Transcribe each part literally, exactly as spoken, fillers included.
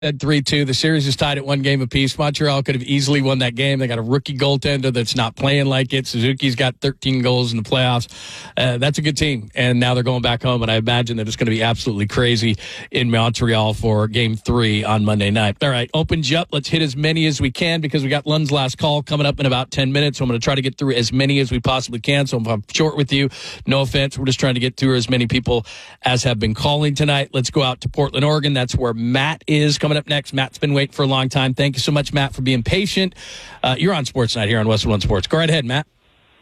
At three two. The series is tied at one game apiece. Montreal could have easily won that game. They got a rookie goaltender that's not playing like it. Suzuki's got thirteen goals in the playoffs. Uh, that's a good team. And now they're going back home, and I imagine that it's going to be absolutely crazy in Montreal for game three on Monday night. All right, opens you up. Let's hit as many as we can because we got Lund's last call coming up in about ten minutes. So I'm going to try to get through as many as we possibly can. So if I'm short with you, no offense. We're just trying to get through as many people as have been calling tonight. Let's go out to Portland, Oregon. That's where Matt is coming up next. Matt's been waiting for a long time. Thank you so much, Matt, for being patient. Uh, you're on Sports Night here on Westwood One Sports. Go right ahead, Matt.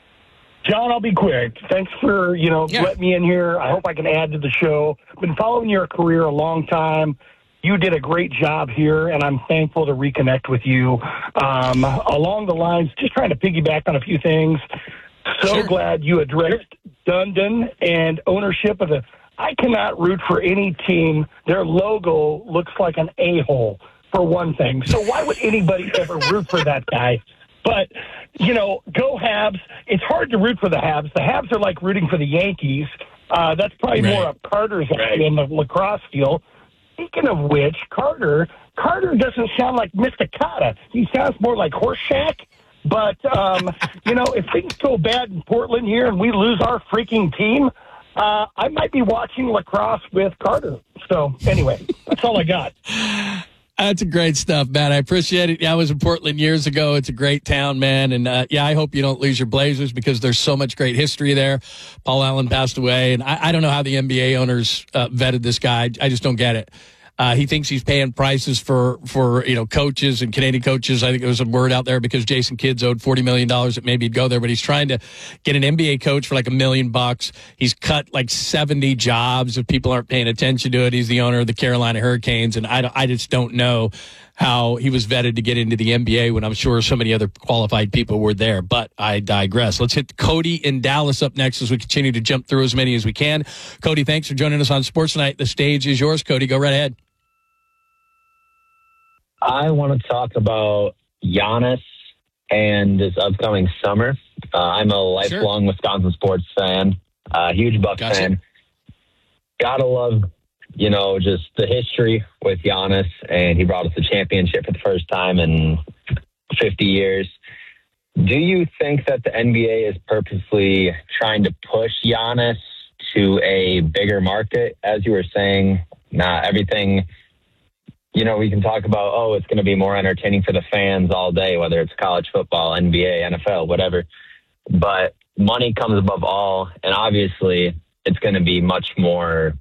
John, I'll be quick. Thanks for, you know, yeah. letting me in here. I hope I can add to the show. Been following your career a long time. You did a great job here, and I'm thankful to reconnect with you. Um, along the lines, just trying to piggyback on a few things. So Sure. glad you addressed Dundon and ownership of the I cannot root for any team. Their logo looks like an a-hole, for one thing. So why would anybody ever root for that guy? But, you know, go Habs. It's hard to root for the Habs. The Habs are like rooting for the Yankees. Uh, that's probably Right. more up Carter's alley in the lacrosse field. Speaking of which, Carter, Carter doesn't sound like Mysticata. He sounds more like Horseshack. But, um, you know, if things go bad in Portland here and we lose our freaking team, Uh, I might be watching lacrosse with Carter. So, anyway, that's all I got. That's great stuff, Matt. I appreciate it. Yeah, I was in Portland years ago. It's a great town, man. And, uh, yeah, I hope you don't lose your Blazers because there's so much great history there. Paul Allen passed away. And I, I don't know how the N B A owners uh, vetted this guy. I just don't get it. Uh, he thinks he's paying prices for, for, you know, coaches and Canadian coaches. I think there was a word out there because Jason Kidd's owed forty million dollars that maybe he'd go there, but he's trying to get an N B A coach for like a million bucks. He's cut like seventy jobs if people aren't paying attention to it. He's the owner of the Carolina Hurricanes. And I, I just don't know how he was vetted to get into the N B A when I'm sure so many other qualified people were there, but I digress. Let's hit Cody in Dallas up next as we continue to jump through as many as we can. Cody, thanks for joining us on Sports Night. The stage is yours, Cody. Go right ahead. I want to talk about Giannis and this upcoming summer. Uh, I'm a lifelong sure. Wisconsin sports fan, uh, huge Bucks gotcha. fan. Gotta love, you know, just the history with Giannis, and he brought us the championship for the first time in fifty years. Do you think that the N B A is purposely trying to push Giannis to a bigger market? As you were saying, not everything... You know, we can talk about, oh, it's going to be more entertaining for the fans all day, whether it's college football, N B A, N F L, whatever. But money comes above all, and obviously it's going to be much more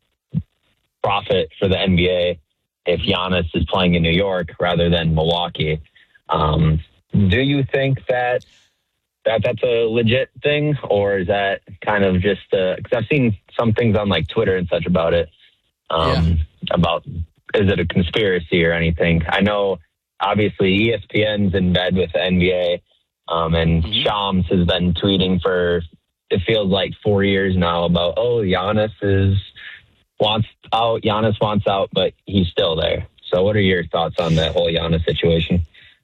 profit for the N B A if Giannis is playing in New York rather than Milwaukee. Um, do you think that, that that's a legit thing, or is that kind of just because uh, I've seen some things on like Twitter and such about it, um, yeah. about is it a conspiracy or anything? I know, obviously, E S P N's in bed with the N B A, um, and mm-hmm. Shams has been tweeting for, it feels like four years now about, oh, Giannis is wants out, Giannis wants out, but he's still there. So what are your thoughts on that whole Giannis situation?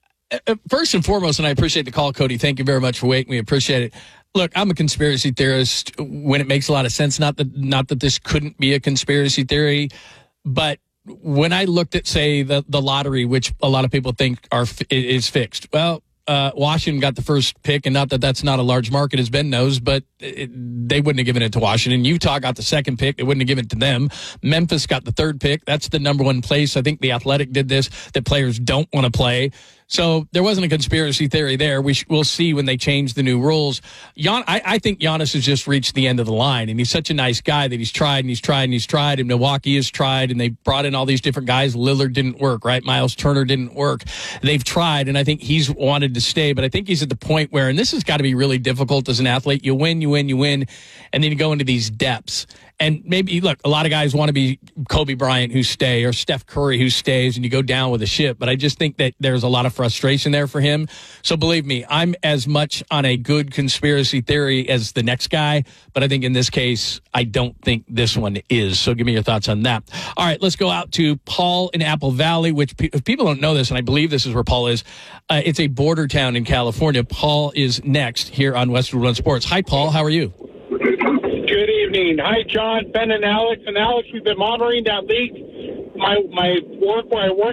First and foremost, and I appreciate the call, Cody. Thank you very much for waiting. We appreciate it. Look, I'm a conspiracy theorist when it makes a lot of sense. Not that, not that this couldn't be a conspiracy theory, but when I looked at, say, the, the lottery, which a lot of people think are is fixed, well, uh, Washington got the first pick, and not that that's not a large market, as Ben knows, but it, they wouldn't have given it to Washington. Utah got the second pick. They wouldn't have given it to them. Memphis got the third pick. That's the number one place. I think the Athletic did this, that players don't want to play. So there wasn't a conspiracy theory there. We sh- we'll see when they change the new rules. Gian- I, I think Giannis has just reached the end of the line, and he's such a nice guy that he's tried and he's tried and he's tried, and Milwaukee has tried, and they brought in all these different guys. Lillard didn't work, right? Miles Turner didn't work. They've tried, and I think he's wanted to stay, but I think he's at the point where, and this has got to be really difficult as an athlete, you win, you win, you win, and then you go into these depths. And maybe, look, a lot of guys want to be Kobe Bryant who stay, or Steph Curry who stays, and you go down with a ship. But I just think that there's a lot of frustration there for him. So believe me, I'm as much on a good conspiracy theory as the next guy. But I think in this case, I don't think this one is. So give me your thoughts on that. All right, let's go out to Paul in Apple Valley, which pe- if people don't know this, and I believe this is where Paul is, uh, it's a border town in California. Paul is next here on Westwood One Sports. Hi, Paul. How are you? Good evening. Hi, John, Ben, and Alex. And Alex, we've been monitoring that league my my work where I work